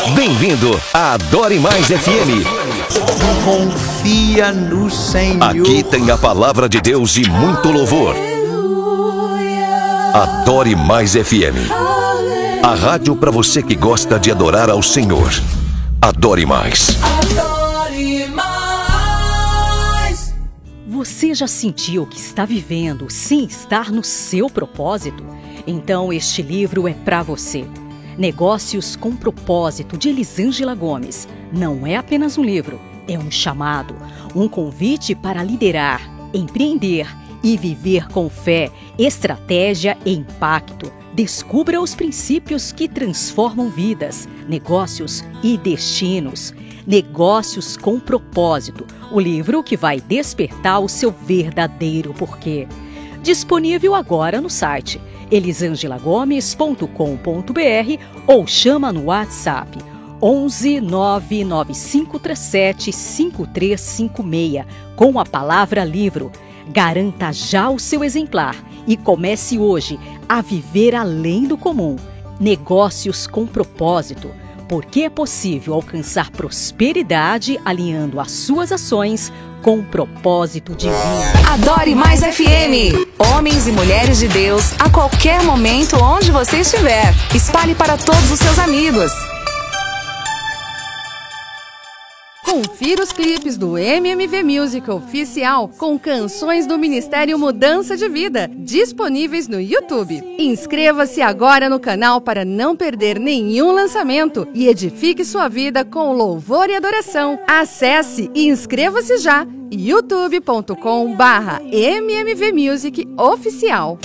Bem-vindo à Adore Mais FM. Confia no Senhor. Aqui tem a palavra de Deus e muito louvor. Adore Mais FM. A rádio para você que gosta de adorar ao Senhor. Adore Mais. Adore Mais. Você já sentiu que está vivendo sem estar no seu propósito? Então este livro é para você. Negócios com Propósito, de Elisângela Gomes. Não é apenas um livro, é um chamado, um convite para liderar, empreender e viver com fé, estratégia e impacto. Descubra os princípios que transformam vidas, negócios e destinos. Negócios com Propósito, o livro que vai despertar o seu verdadeiro porquê. Disponível agora no site elisangelagomes.com.br ou chama no WhatsApp 11 99537 5356 com a palavra livro. Garanta já o seu exemplar e comece hoje a viver além do comum. Negócios com Propósito, porque é possível alcançar prosperidade alinhando as suas ações com o propósito divino. Adore Mais FM. Homens e mulheres de Deus, a qualquer momento, onde você estiver. Espalhe para todos os seus amigos. Confira os clipes do MMV Music Oficial com canções do Ministério Mudança de Vida, disponíveis no YouTube. Inscreva-se agora no canal para não perder nenhum lançamento e edifique sua vida com louvor e adoração. Acesse e inscreva-se já. youtube.com/MMV Music Oficial.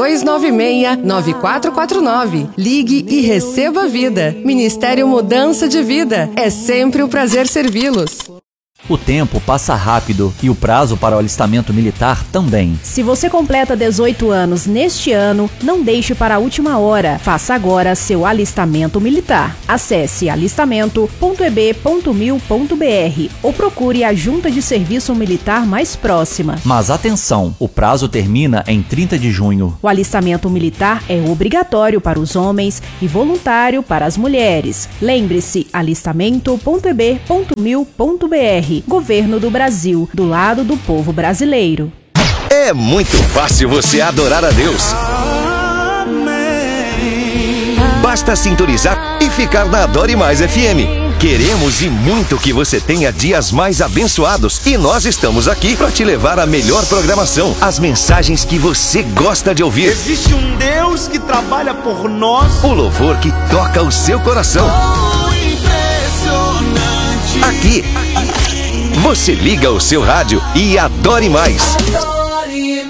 3296-9449. Ligue e receba vida. Ministério Mudança de Vida. É sempre um prazer servi-los. O tempo passa rápido e o prazo para o alistamento militar também. Se você completa 18 anos neste ano, não deixe para a última hora. Faça agora seu alistamento militar. Acesse alistamento.eb.mil.br ou procure a junta de serviço militar mais próxima. Mas atenção, o prazo termina em 30 de junho. O alistamento militar é obrigatório para os homens e voluntário para as mulheres. Lembre-se, alistamento.eb.mil.br. Governo do Brasil, do lado do povo brasileiro. É muito fácil você adorar a Deus. Basta sintonizar e ficar na Adore Mais FM. Queremos e muito que você tenha dias mais abençoados e nós estamos aqui para te levar a melhor programação, as mensagens que você gosta de ouvir. Existe um Deus que trabalha por nós. O louvor que toca o seu coração. Aqui, você liga o seu rádio e adore mais. Adore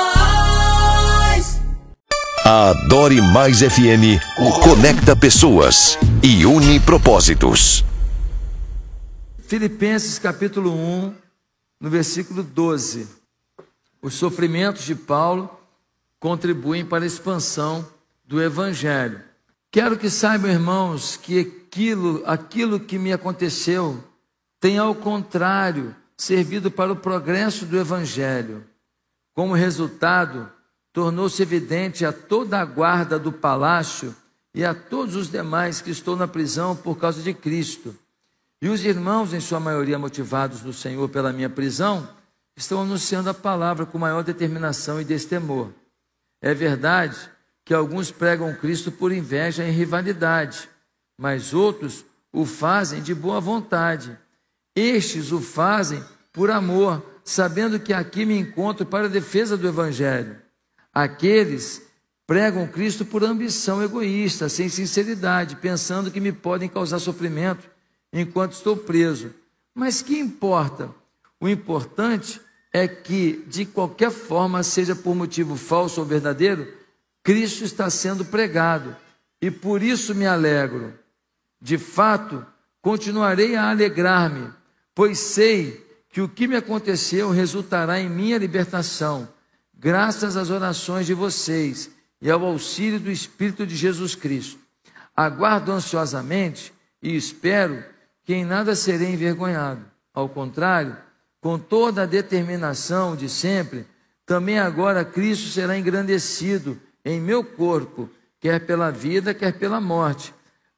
Mais. A Adore Mais FM conecta pessoas e une propósitos. Filipenses capítulo 1, no versículo 12. Os sofrimentos de Paulo contribuem para a expansão do Evangelho. Quero que saibam, irmãos, que aquilo que me aconteceu tem, ao contrário, servido para o progresso do Evangelho. Como resultado, tornou-se evidente a toda a guarda do palácio e a todos os demais que estou na prisão por causa de Cristo. E os irmãos, em sua maioria motivados no Senhor pela minha prisão, estão anunciando a palavra com maior determinação e destemor. É verdade que alguns pregam Cristo por inveja e rivalidade, mas outros o fazem de boa vontade. Estes o fazem por amor, sabendo que aqui me encontro para a defesa do Evangelho. Aqueles pregam Cristo por ambição egoísta, sem sinceridade, pensando que me podem causar sofrimento enquanto estou preso. Mas que importa? O importante é que, de qualquer forma, seja por motivo falso ou verdadeiro, Cristo está sendo pregado, e por isso me alegro. De fato, continuarei a alegrar-me, pois sei que o que me aconteceu resultará em minha libertação, graças às orações de vocês e ao auxílio do Espírito de Jesus Cristo. Aguardo ansiosamente e espero que em nada serei envergonhado. Ao contrário, com toda a determinação de sempre, também agora Cristo será engrandecido em meu corpo, quer pela vida, quer pela morte.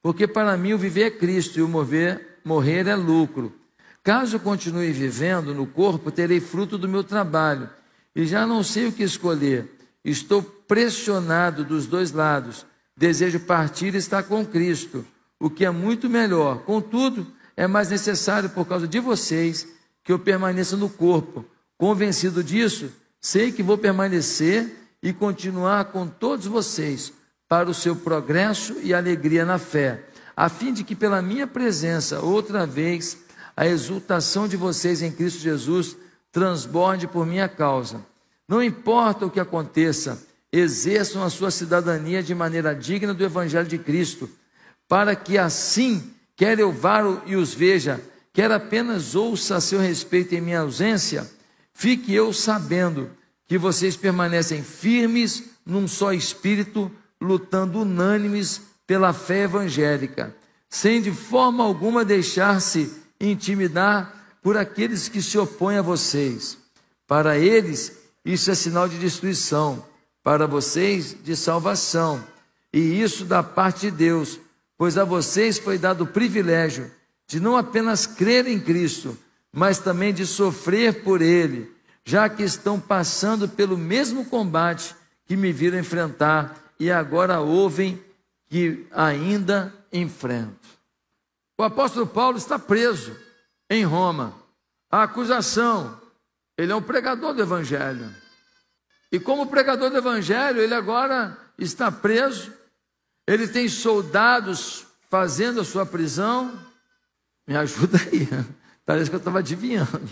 porque para mim o viver é Cristo e o morrer é lucro. Caso eu continue vivendo no corpo, terei fruto do meu trabalho, e já não sei o que escolher. Estou pressionado dos dois lados. Desejo partir e estar com Cristo, o que é muito melhor. Contudo, é mais necessário por causa de vocês que eu permaneça no corpo. Convencido disso, sei que vou permanecer e continuar com todos vocês para o seu progresso e alegria na fé, a fim de que pela minha presença, outra vez, a exultação de vocês em Cristo Jesus transborde por minha causa. Não importa o que aconteça, exerçam a sua cidadania de maneira digna do Evangelho de Cristo, para que assim, quer eu vá e os veja, quer apenas ouça a seu respeito em minha ausência, fique eu sabendo que vocês permanecem firmes num só espírito, lutando unânimes pela fé evangélica, sem de forma alguma deixar-se intimidar por aqueles que se opõem a vocês. Para eles, isso é sinal de destruição, para vocês, de salvação, e isso da parte de Deus, pois a vocês foi dado o privilégio de não apenas crer em Cristo, mas também de sofrer por Ele, já que estão passando pelo mesmo combate que me viram enfrentar e agora ouvem que ainda enfrento. O apóstolo Paulo está preso em Roma. A acusação, ele é um pregador do Evangelho. E como pregador do Evangelho, ele agora está preso. Ele tem soldados fazendo a sua prisão. Me ajuda aí, parece que eu estava adivinhando.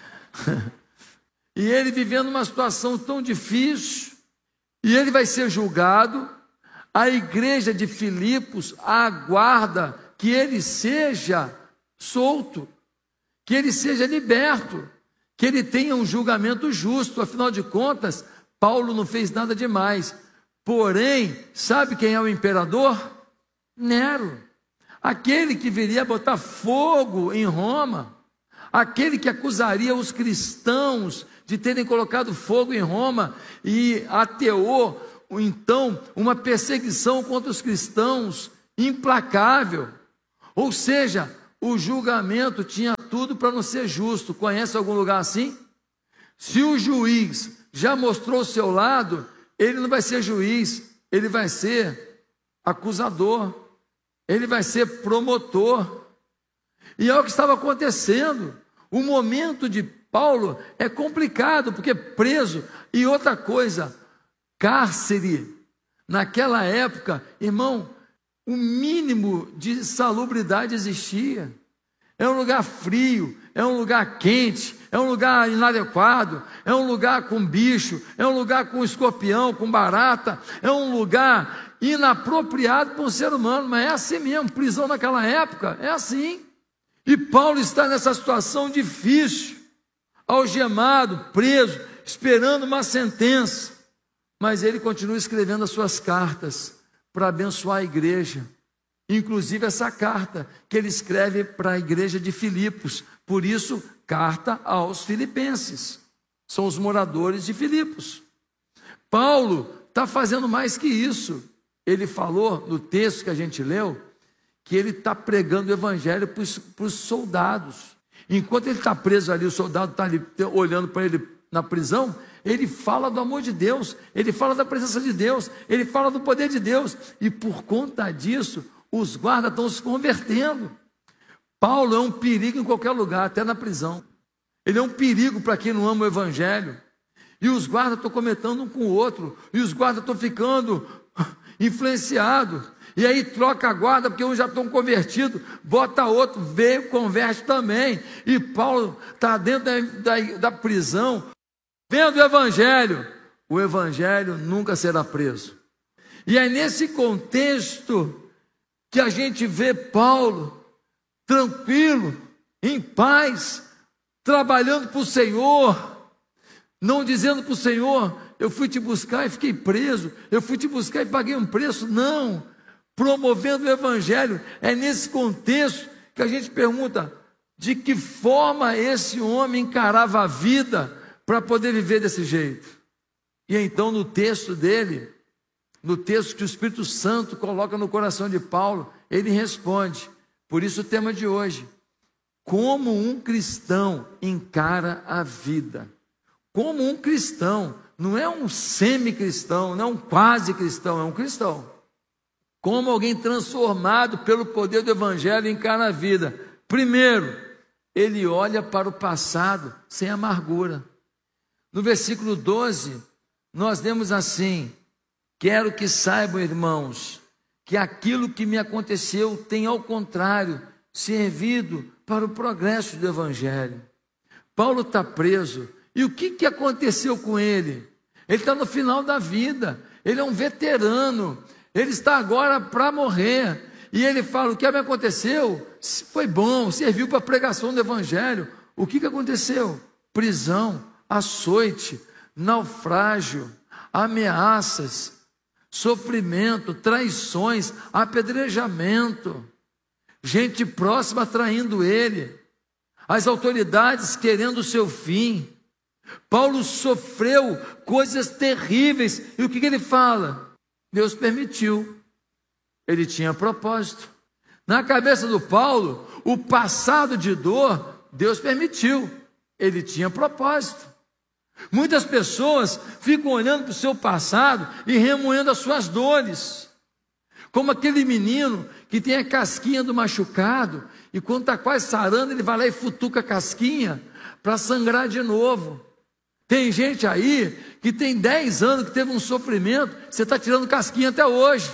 E ele vivendo uma situação tão difícil, e ele vai ser julgado. A igreja de Filipos aguarda que ele seja solto, que ele seja liberto, que ele tenha um julgamento justo. Afinal de contas, Paulo não fez nada demais. Porém, sabe quem é o imperador? Nero, aquele que viria botar fogo em Roma, aquele que acusaria os cristãos de terem colocado fogo em Roma e ateou, então, uma perseguição contra os cristãos implacável. Ou seja, o julgamento tinha tudo para não ser justo. Conhece algum lugar assim? Se o juiz já mostrou o seu lado, ele não vai ser juiz, ele vai ser acusador, ele vai ser promotor. E é o que estava acontecendo. O momento de Paulo é complicado, porque preso. E outra coisa, cárcere. Naquela época, irmão, o mínimo de salubridade existia. É um lugar frio, é um lugar quente, é um lugar inadequado, é um lugar com bicho, é um lugar com escorpião, com barata, é um lugar inapropriado para um ser humano. Mas é assim mesmo, prisão naquela época, é assim. E Paulo está nessa situação difícil, algemado, preso, esperando uma sentença. Mas ele continua escrevendo as suas cartas para abençoar a igreja. Inclusive essa carta que ele escreve para a igreja de Filipos. Por isso, carta aos filipenses. São os moradores de Filipos. Paulo está fazendo mais que isso. Ele falou no texto que a gente leu, que ele está pregando o evangelho para os soldados. Enquanto ele está preso ali, o soldado está ali olhando para ele na prisão, ele fala do amor de Deus, ele fala da presença de Deus, ele fala do poder de Deus, e por conta disso, os guardas estão se convertendo. Paulo é um perigo em qualquer lugar, até na prisão. Ele é um perigo para quem não ama o evangelho. E os guardas estão comentando um com o outro, e os guardas estão ficando influenciados. E aí troca a guarda, porque uns já estão convertidos, bota outro, veio, converte também. E Paulo está dentro da prisão, vendo o evangelho nunca será preso. E é nesse contexto que a gente vê Paulo tranquilo, em paz, trabalhando para o Senhor, não dizendo para o Senhor, eu fui te buscar e fiquei preso, eu fui te buscar e paguei um preço, não, promovendo o evangelho. É nesse contexto que a gente pergunta, de que forma esse homem encarava a vida para poder viver desse jeito? E então no texto dele, no texto que o Espírito Santo coloca no coração de Paulo, ele responde. Por isso o tema de hoje: como um cristão encara a vida. Como um cristão, não é um semi-cristão, não é um quase cristão, é um cristão. Como alguém transformado pelo poder do Evangelho encara a vida. Primeiro, ele olha para o passado sem amargura. No versículo 12, nós lemos assim: quero que saibam, irmãos, que aquilo que me aconteceu tem, ao contrário, servido para o progresso do Evangelho. Paulo está preso. E o que aconteceu com ele? Ele está no final da vida. Ele é um veterano. Ele está agora para morrer. E ele fala: o que me aconteceu foi bom, serviu para a pregação do Evangelho. O que aconteceu? Prisão, açoite, naufrágio, ameaças, sofrimento, traições, apedrejamento, gente próxima traindo ele, as autoridades querendo o seu fim. Paulo sofreu coisas terríveis. E o que ele fala? Deus permitiu. Ele tinha propósito. Na cabeça do Paulo, o passado de dor, Deus permitiu. Ele tinha propósito. Muitas pessoas ficam olhando para o seu passado e remoendo as suas dores. Como aquele menino que tem a casquinha do machucado, e quando está quase sarando, ele vai lá e futuca a casquinha para sangrar de novo. Tem gente aí que tem 10 anos que teve um sofrimento, você está tirando casquinha até hoje.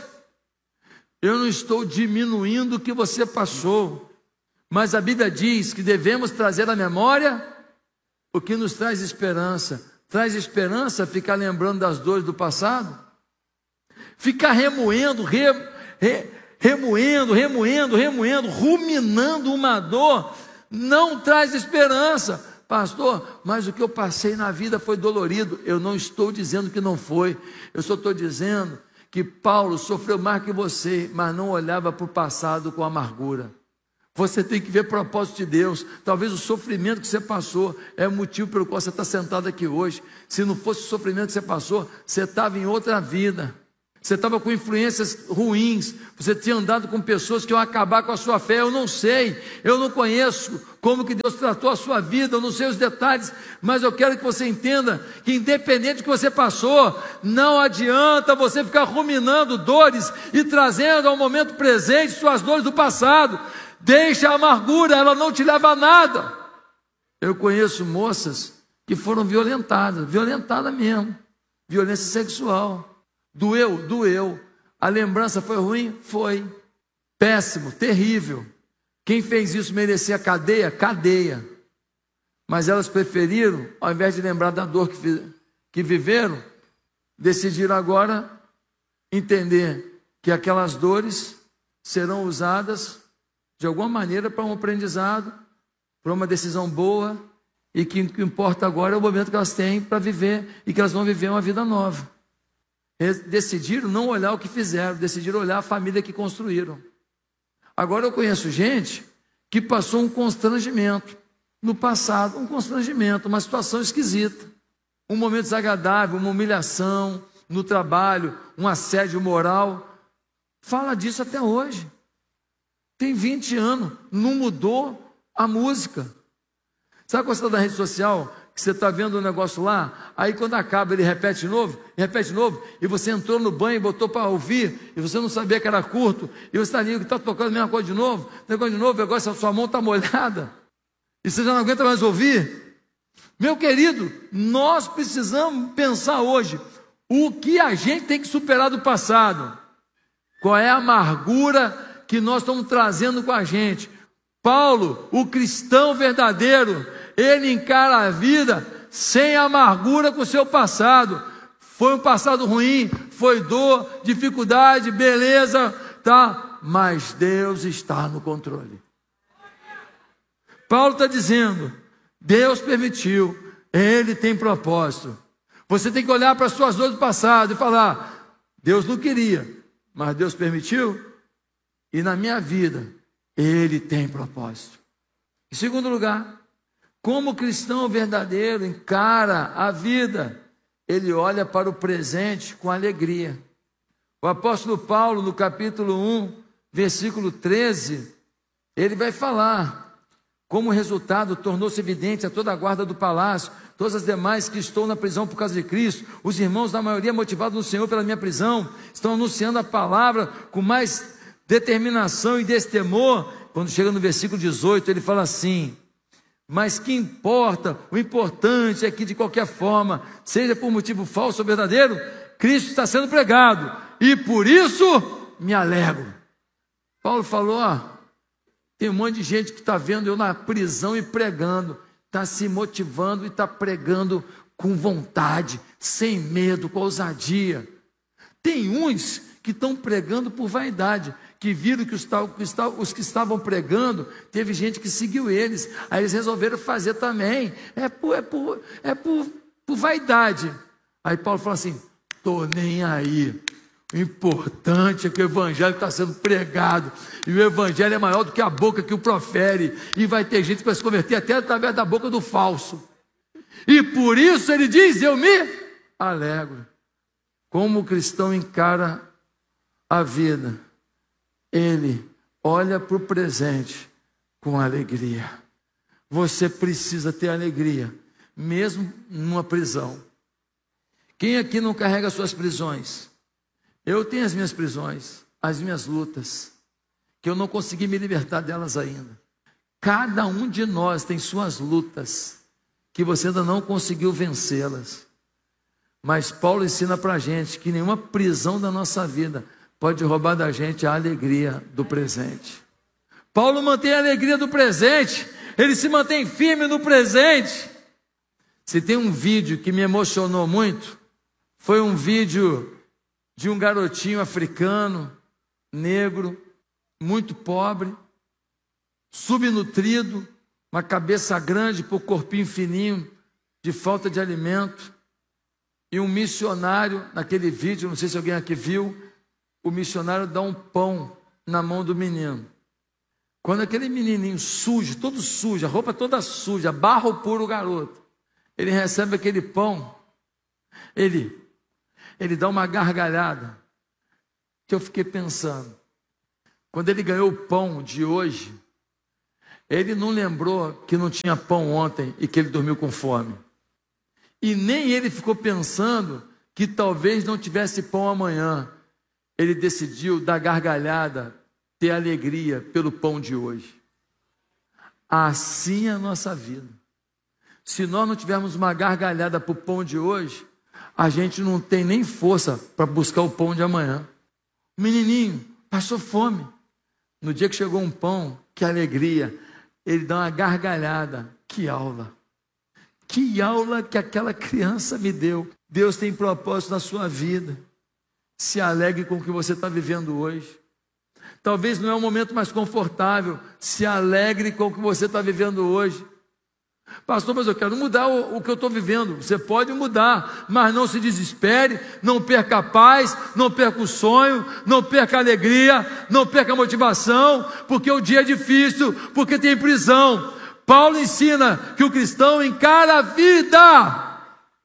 Eu não estou diminuindo o que você passou, mas a Bíblia diz que devemos trazer à memória o que nos traz esperança. Traz esperança ficar lembrando das dores do passado? Ficar remoendo, ruminando uma dor, não traz esperança. Pastor, mas o que eu passei na vida foi dolorido. Eu não estou dizendo que não foi. Eu só estou dizendo que Paulo sofreu mais que você, mas não olhava para o passado com amargura. Você tem que ver o propósito de Deus. Talvez o sofrimento que você passou é o motivo pelo qual você está sentado aqui hoje. Se não fosse o sofrimento que você passou, você estava em outra vida. Você estava com influências ruins, você tinha andado com pessoas que iam acabar com a sua fé. Eu não sei, eu não conheço como que Deus tratou a sua vida, eu não sei os detalhes, mas eu quero que você entenda que independente do que você passou, não adianta você ficar ruminando dores e trazendo ao momento presente suas dores do passado. Deixa a amargura, ela não te leva a nada. Eu conheço moças que foram violentadas mesmo, violência sexual. Doeu. A lembrança foi ruim? Foi. Péssimo, terrível. Quem fez isso merecia cadeia? Cadeia. Mas elas preferiram, ao invés de lembrar da dor que viveram, decidiram agora entender que aquelas dores serão usadas de alguma maneira para um aprendizado, para uma decisão boa, e que o que importa agora é o momento que elas têm para viver, e que elas vão viver uma vida nova. Decidiram não olhar o que fizeram, decidiram olhar a família que construíram. Agora eu conheço gente que passou um constrangimento no passado, uma situação esquisita, um momento desagradável, uma humilhação no trabalho, um assédio moral. Fala disso até hoje. Tem 20 anos, não mudou a música. Sabe quando você está na rede social, que você está vendo um negócio lá, aí quando acaba ele repete de novo, e você entrou no banho e botou para ouvir, e você não sabia que era curto, e você está ali, está tocando a mesma coisa de novo, agora a sua mão está molhada, e você já não aguenta mais ouvir. Meu querido, nós precisamos pensar hoje, o que a gente tem que superar do passado, qual é a amargura que nós estamos trazendo com a gente. Paulo, o cristão verdadeiro, ele encara a vida sem amargura com o seu passado. Foi um passado ruim, foi dor, dificuldade, beleza, tá? Mas Deus está no controle. Paulo está dizendo, Deus permitiu, Ele tem propósito. Você tem que olhar para as suas dores do passado e falar, Deus não queria, mas Deus permitiu, e na minha vida, Ele tem propósito. Em segundo lugar, como o cristão verdadeiro encara a vida, ele olha para o presente com alegria. O apóstolo Paulo, no capítulo 1, versículo 13, ele vai falar: como resultado, tornou-se evidente a toda a guarda do palácio, todas as demais que estão na prisão por causa de Cristo, os irmãos, na maioria motivados no Senhor pela minha prisão, estão anunciando a palavra com mais determinação e destemor. Quando chega no versículo 18, ele fala assim: mas que importa, o importante é que de qualquer forma, seja por motivo falso ou verdadeiro, Cristo está sendo pregado, e por isso me alegro. Paulo falou: tem um monte de gente que está vendo eu na prisão e pregando, está se motivando e está pregando com vontade, sem medo, com ousadia. Tem uns que estão pregando por vaidade, que viram que os que estavam pregando, teve gente que seguiu eles, aí eles resolveram fazer também, é por vaidade. Aí Paulo fala assim: estou nem aí. O importante é que o evangelho está sendo pregado, e o evangelho é maior do que a boca que o profere, e vai ter gente que vai se converter até através da boca do falso, e por isso ele diz: eu me alegro. Como o cristão encara a vida? Ele olha para o presente com alegria. Você precisa ter alegria, mesmo numa prisão. Quem aqui não carrega suas prisões? Eu tenho as minhas prisões, as minhas lutas, que eu não consegui me libertar delas ainda. Cada um de nós tem suas lutas, que você ainda não conseguiu vencê-las. Mas Paulo ensina para a gente que nenhuma prisão da nossa vida pode roubar da gente a alegria do presente. Paulo mantém a alegria do presente, ele se mantém firme no presente. Se tem um vídeo que me emocionou muito, foi um vídeo de um garotinho africano, negro, muito pobre, subnutrido, uma cabeça grande por corpinho fininho, de falta de alimento, e um missionário, naquele vídeo, não sei se alguém aqui viu, o missionário dá um pão na mão do menino. Quando aquele menininho sujo, todo sujo, a roupa toda suja, barro puro garoto, ele recebe aquele pão, ele dá uma gargalhada, que eu fiquei pensando, quando ele ganhou o pão de hoje, ele não lembrou que não tinha pão ontem e que ele dormiu com fome. E nem ele ficou pensando que talvez não tivesse pão amanhã. Ele decidiu dar gargalhada, ter alegria pelo pão de hoje. Assim é a nossa vida. Se nós não tivermos uma gargalhada para o pão de hoje, a gente não tem nem força para buscar o pão de amanhã. O menininho passou fome. No dia que chegou um pão, que alegria, ele dá uma gargalhada. Que aula! Que aula que aquela criança me deu. Deus tem propósito na sua vida. Se alegre com o que você está vivendo hoje. Talvez não é o momento mais confortável. Se alegre com o que você está vivendo hoje. Pastor, mas eu quero mudar o que eu estou vivendo. Você pode mudar, mas não se desespere, não perca a paz, não perca o sonho, não perca a alegria, não perca a motivação, porque o dia é difícil, porque tem prisão. Paulo ensina que o cristão encara a vida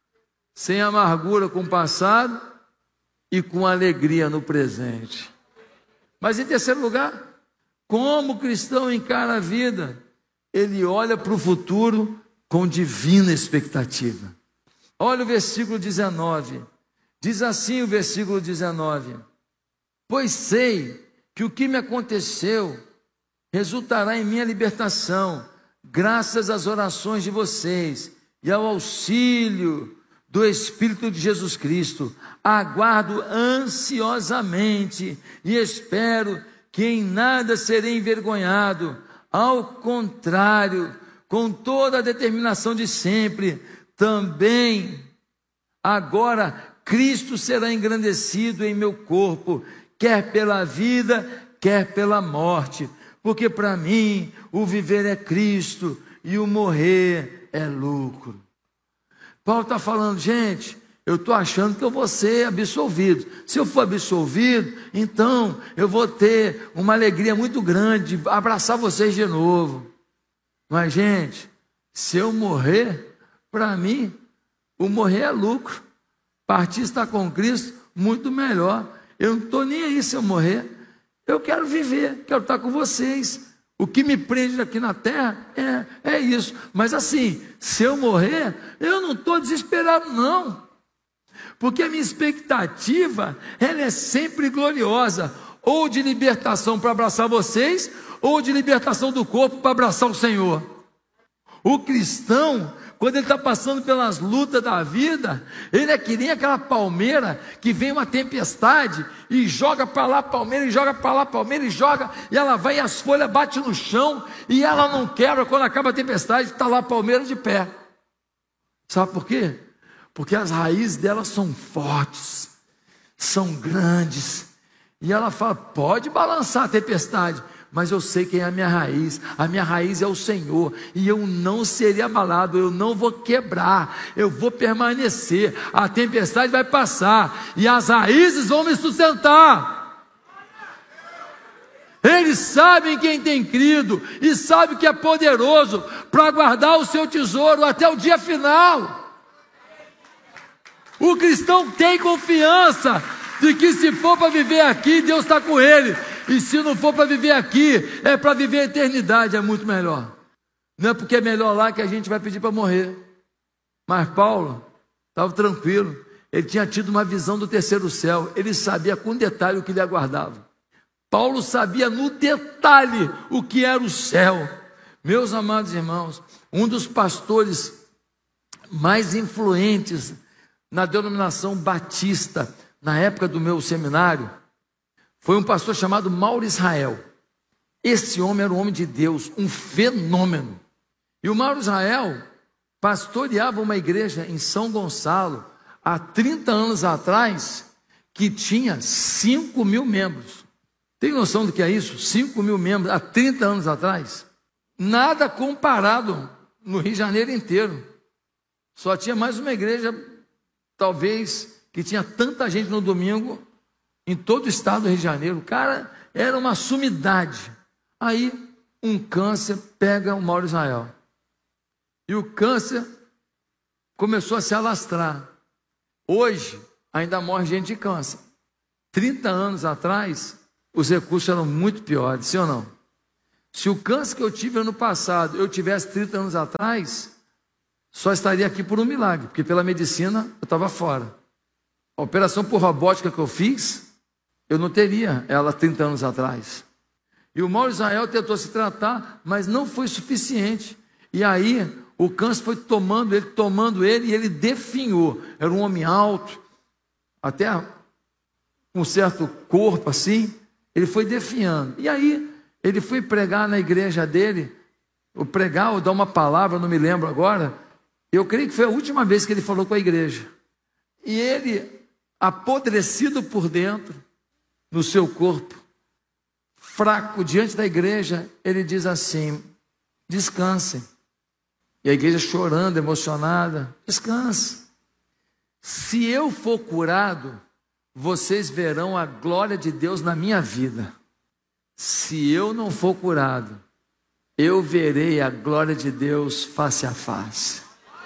sem amargura com o passado e com alegria no presente. Mas em terceiro lugar, como o cristão encara a vida? Ele olha para o futuro com divina expectativa. Olha o versículo 19. Diz assim o versículo 19: pois sei que o que me aconteceu resultará em minha libertação, graças às orações de vocês e ao auxílio do Espírito de Jesus Cristo. Aguardo ansiosamente e espero que em nada serei envergonhado. Ao contrário, com toda a determinação de sempre, também agora Cristo será engrandecido em meu corpo, quer pela vida, quer pela morte. Porque para mim o viver é Cristo e o morrer é lucro. Paulo está falando, gente, eu estou achando que eu vou ser absolvido. Se eu for absolvido, então eu vou ter uma alegria muito grande de abraçar vocês de novo. Mas, gente, se eu morrer, para mim, o morrer é lucro. Partir estar com Cristo, muito melhor. Eu não estou nem aí se eu morrer. Eu quero viver, quero estar com vocês. O que me prende aqui na terra é isso. Mas assim, se eu morrer, eu não estou desesperado não. Porque a minha expectativa, ela é sempre gloriosa. Ou de libertação para abraçar vocês, ou de libertação do corpo para abraçar o Senhor. O cristão, quando ele está passando pelas lutas da vida, ele é que nem aquela palmeira que vem uma tempestade e joga para lá a palmeira, e joga para lá a palmeira, e joga, e ela vai e as folhas batem no chão, e ela não quebra. Quando acaba a tempestade, está lá a palmeira de pé. Sabe por quê? Porque as raízes dela são fortes, são grandes, e ela fala, pode balançar a tempestade, mas eu sei quem é a minha raiz é o Senhor, e eu não serei abalado, eu não vou quebrar, eu vou permanecer, a tempestade vai passar, e as raízes vão me sustentar. Eles sabem quem tem crido, e sabem que é poderoso, para guardar o seu tesouro até o dia final. O cristão tem confiança, de que se for para viver aqui, Deus está com ele, e se não for para viver aqui, é para viver a eternidade, é muito melhor. Não é porque é melhor lá que a gente vai pedir para morrer. Mas Paulo estava tranquilo, ele tinha tido uma visão do terceiro céu, ele sabia com detalhe o que lhe aguardava. Paulo sabia no detalhe o que era o céu. Meus amados irmãos, um dos pastores mais influentes na denominação batista, na época do meu seminário, foi um pastor chamado Mauro Israel. Esse homem era um homem de Deus, um fenômeno. E o Mauro Israel pastoreava uma igreja em São Gonçalo, há 30 anos atrás, que tinha 5.000 membros. Tem noção do que é isso? 5.000 membros, há 30 anos atrás? Nada comparado no Rio de Janeiro inteiro. Só tinha mais uma igreja, talvez, que tinha tanta gente no domingo, em todo o estado do Rio de Janeiro. O cara era uma sumidade. Aí um câncer pega o Mauro Israel, e o câncer começou a se alastrar. Hoje ainda morre gente de câncer. 30 anos atrás os recursos eram muito piores, sim ou não? Se o câncer que eu tive ano passado eu tivesse 30 anos atrás, só estaria aqui por um milagre, porque pela medicina eu estava fora. A operação por robótica que eu fiz, eu não teria ela 30 anos atrás. E o Mauro Israel tentou se tratar, mas não foi suficiente. E aí o câncer foi tomando ele, e ele definhou. Era um homem alto, até um certo corpo assim, ele foi definhando. E aí ele foi pregar na igreja dele, ou pregar ou dar uma palavra, não me lembro agora. Eu creio que foi a última vez que ele falou com a igreja. E ele, apodrecido por dentro, no seu corpo, fraco diante da igreja, ele diz assim: descansem. E a igreja chorando, emocionada: descanse. Se eu for curado, vocês verão a glória de Deus na minha vida. Se eu não for curado, eu verei a glória de Deus face a face.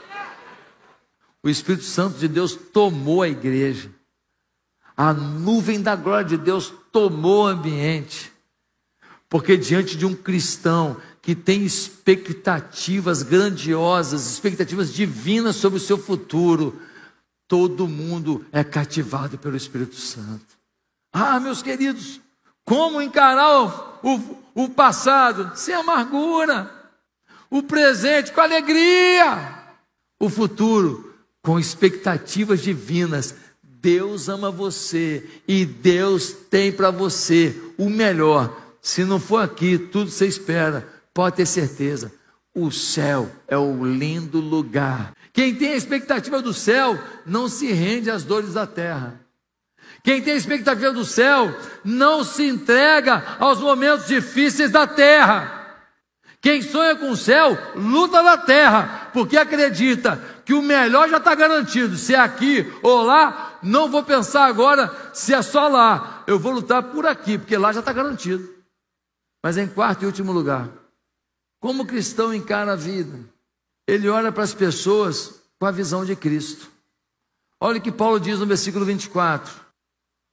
O Espírito Santo de Deus tomou a igreja. A nuvem da glória de Deus tomou o ambiente. Porque diante de um cristão que tem expectativas grandiosas, expectativas divinas sobre o seu futuro, todo mundo é cativado pelo Espírito Santo. Ah, meus queridos, como encarar o passado sem amargura, o presente com alegria, o futuro com expectativas divinas. Deus ama você e Deus tem para você o melhor. Se não for aqui, tudo você espera, pode ter certeza, o céu é o lindo lugar. Quem tem a expectativa do céu não se rende às dores da terra. Quem tem a expectativa do céu não se entrega aos momentos difíceis da terra. Quem sonha com o céu luta na terra, porque acredita que o melhor já está garantido. Se é aqui ou lá, não vou pensar agora se é só lá. Eu vou lutar por aqui, porque lá já está garantido. Mas em quarto e último lugar, como o cristão encara a vida? Ele olha para as pessoas com a visão de Cristo. Olha o que Paulo diz no versículo 24.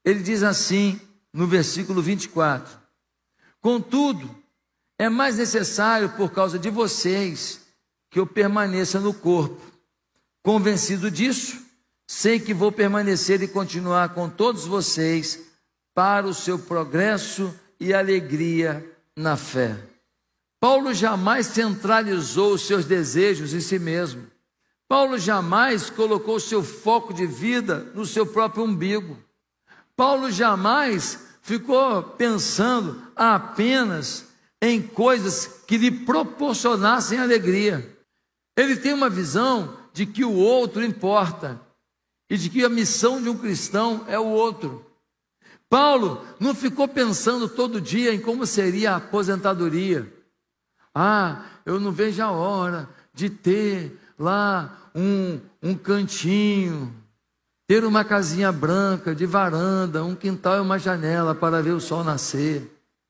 Ele diz assim no versículo 24: contudo, é mais necessário por causa de vocês que eu permaneça no corpo. Convencido disso, sei que vou permanecer e continuar com todos vocês para o seu progresso e alegria na fé. Paulo jamais centralizou os seus desejos em si mesmo. Paulo jamais colocou seu foco de vida no seu próprio umbigo. Paulo jamais ficou pensando apenas em coisas que lhe proporcionassem alegria. Ele tem uma visão de que o outro importa e de que a missão de um cristão é o outro. Paulo não ficou pensando todo dia em como seria a aposentadoria. Eu não vejo a hora de ter lá um cantinho, ter uma casinha branca de varanda, um quintal e uma janela para ver o sol nascer.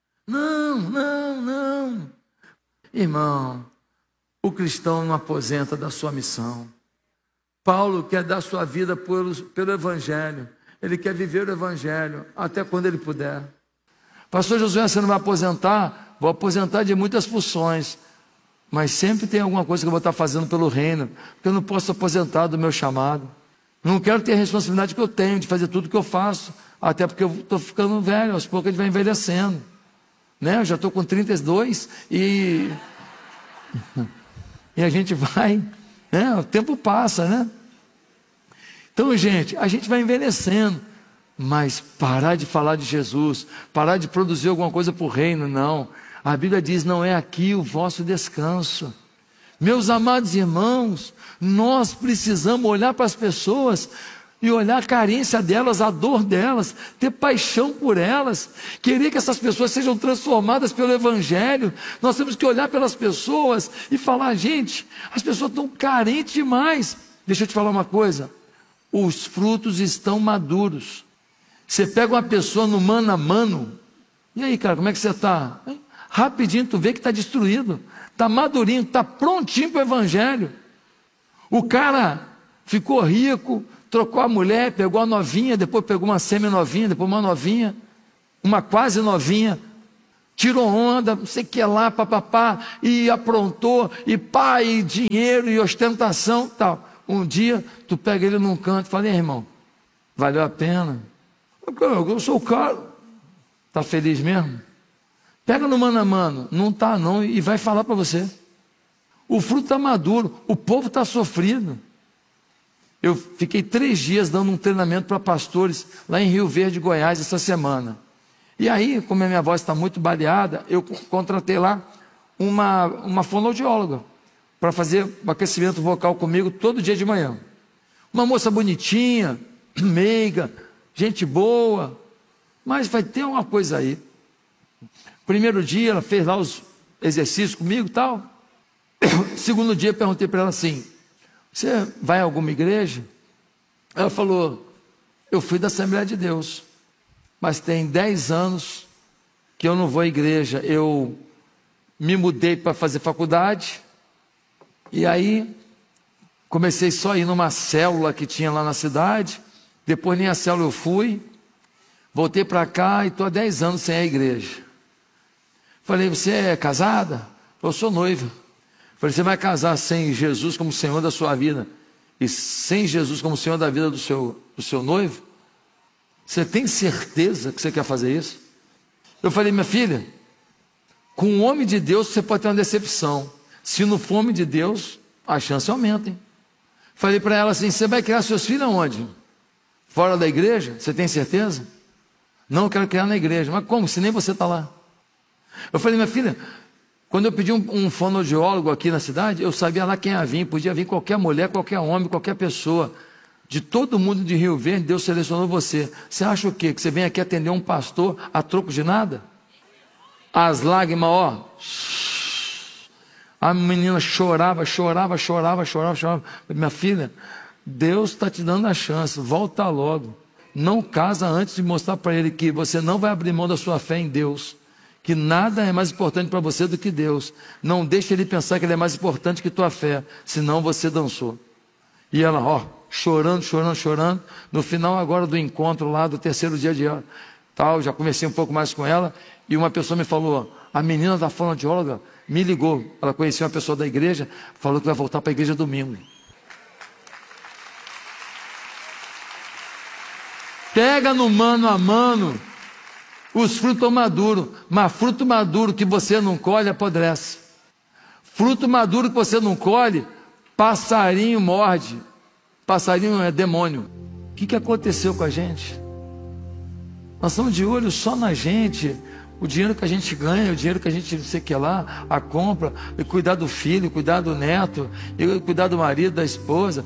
Não. Irmão, o cristão não aposenta da sua missão. Paulo quer dar sua vida pelo Evangelho. Ele quer viver o Evangelho até quando ele puder. Pastor Josué, você não vai aposentar? Vou aposentar de muitas funções, mas sempre tem alguma coisa que eu vou estar fazendo pelo reino, porque eu não posso aposentar do meu chamado. Não quero ter a responsabilidade que eu tenho de fazer tudo que eu faço, até porque eu estou ficando velho, aos poucos a gente vai envelhecendo. Eu já estou com 32 e a gente vai, o tempo passa, Então, gente, a gente vai envelhecendo, mas parar de falar de Jesus, parar de produzir alguma coisa para o reino, não. A Bíblia diz: não é aqui o vosso descanso. Meus amados irmãos, nós precisamos olhar para as pessoas e olhar a carência delas, a dor delas, ter paixão por elas, querer que essas pessoas sejam transformadas pelo Evangelho. Nós temos que olhar pelas pessoas e falar: gente, as pessoas estão carentes demais. Deixa eu te falar uma coisa: os frutos estão maduros. Você pega uma pessoa no mano a mano, e aí, cara, como é que você está? Rapidinho tu vê que está destruído, está madurinho, está prontinho para o Evangelho. O cara ficou rico, trocou a mulher, pegou a novinha, depois pegou uma semi-novinha, depois uma novinha, uma quase novinha, tirou onda, não sei o que lá, papapá, e aprontou, e pá, e dinheiro, e ostentação, tal. Um dia, tu pega ele num canto e fala: irmão, valeu a pena? Eu sou o cara. Está feliz mesmo? Pega no mano a mano, não está não, e vai falar para você. O fruto está maduro, o povo está sofrido. Eu fiquei 3 dias dando um treinamento para pastores lá em Rio Verde, Goiás, essa semana. E aí, como a minha voz está muito baleada, eu contratei lá uma fonoaudióloga para fazer o aquecimento vocal comigo todo dia de manhã. Uma moça bonitinha, meiga, gente boa, mas vai ter uma coisa aí. Primeiro dia ela fez lá os exercícios comigo e tal. Segundo dia eu perguntei para ela assim: você vai a alguma igreja? Ela falou: eu fui da Assembleia de Deus, mas tem 10 anos que eu não vou à igreja. Eu me mudei para fazer faculdade, e aí comecei só a ir numa célula que tinha lá na cidade, depois nem a célula eu fui, voltei para cá e estou há 10 anos sem a igreja. Falei: você é casada? Eu sou noiva. Falei: você vai casar sem Jesus como Senhor da sua vida e sem Jesus como Senhor da vida do seu noivo? Você tem certeza que você quer fazer isso? Eu falei: minha filha, com um homem de Deus você pode ter uma decepção. Se não for homem de Deus, a chance aumenta, hein? Falei para ela assim: você vai criar seus filhos aonde? Fora da igreja? Você tem certeza? Não, eu quero criar na igreja. Mas como? Se nem você está lá. Eu falei: minha filha, quando eu pedi um fonoaudiólogo aqui na cidade, eu sabia lá quem ia vir. Podia vir qualquer mulher, qualquer homem, qualquer pessoa. De todo mundo de Rio Verde, Deus selecionou você. Você acha o quê? Que você vem aqui atender um pastor a troco de nada? As lágrimas, ó. A menina chorava. Minha filha, Deus está te dando a chance, volta logo. Não casa antes de mostrar para ele que você não vai abrir mão da sua fé em Deus, que nada é mais importante para você do que Deus. Não deixe ele pensar que ele é mais importante que tua fé, senão você dançou. E ela, chorando. No final agora do encontro lá, do terceiro dia de tal, já conversei um pouco mais com ela, e uma pessoa me falou, a menina da fonoaudióloga me ligou, ela conhecia uma pessoa da igreja, falou que vai voltar para a igreja domingo. Pega no mano a mano os frutos maduros, mas fruto maduro que você não colhe apodrece. Fruto maduro que você não colhe, passarinho morde. Passarinho é demônio. O que aconteceu com a gente? Nós estamos de olho só na gente. O dinheiro que a gente ganha, o dinheiro que a gente não sei o que lá, a compra, e cuidar do filho, cuidar do neto, e cuidar do marido, da esposa.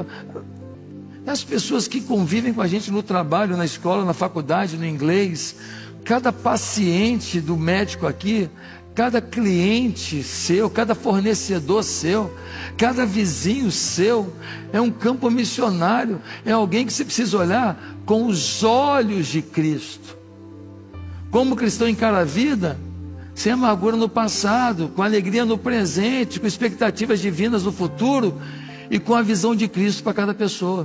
As pessoas que convivem com a gente no trabalho, na escola, na faculdade, no inglês, cada paciente do médico aqui, cada cliente seu, cada fornecedor seu, cada vizinho seu, é um campo missionário, é alguém que você precisa olhar com os olhos de Cristo. Como o cristão encara a vida, sem amargura no passado, com alegria no presente, com expectativas divinas no futuro e com a visão de Cristo para cada pessoa.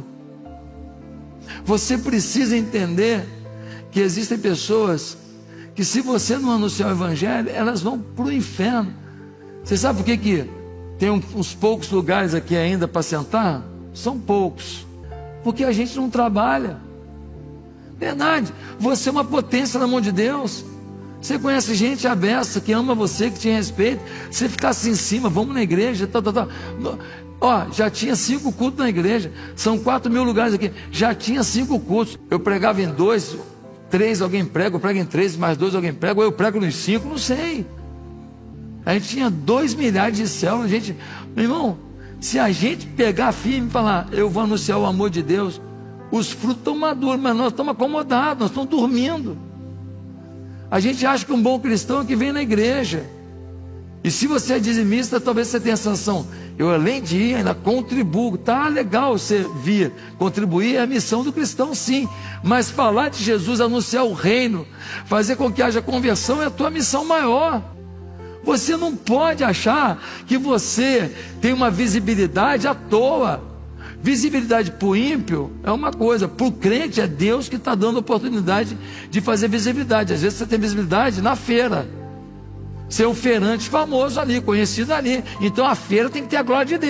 Você precisa entender que existem pessoas que, se você não anunciar o evangelho, elas vão para o inferno. Você sabe por que tem uns poucos lugares aqui ainda para sentar? São poucos, porque a gente não trabalha. Verdade, você é uma potência na mão de Deus. Você conhece gente abessa que ama você, que te respeita. Você ficasse em cima, vamos na igreja, Ó, já tinha 5 cultos na igreja, são 4.000 lugares aqui, já tinha 5 cultos. Eu pregava em 2, 3 alguém prega, eu prego em 3, mais 2 alguém prega, ou eu prego nos 5, não sei. A gente tinha 2 milhares de células. Meu irmão, se a gente pegar firme e falar, eu vou anunciar o amor de Deus, os frutos estão maduros, mas nós estamos acomodados, nós estamos dormindo. A gente acha que um bom cristão é que vem na igreja. E se você é dizimista, talvez você tenha a sensação, eu além de ir, ainda contribuo. Tá legal você vir, contribuir é a missão do cristão, sim. Mas falar de Jesus, anunciar o reino, fazer com que haja conversão é a tua missão maior. Você não pode achar que você tem uma visibilidade à toa. Visibilidade para o ímpio é uma coisa, para o crente é Deus que está dando oportunidade de fazer visibilidade. Às vezes você tem visibilidade na feira, ser um feirante famoso ali, conhecido ali, então a feira tem que ter a glória de Deus.